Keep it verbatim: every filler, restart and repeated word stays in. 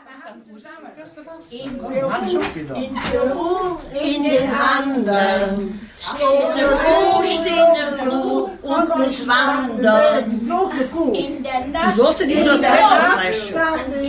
In Peru, in den Anden, steht der Kuh, steht der Kuh und muss wandern. In der Nacht, Du sollst in die Nacht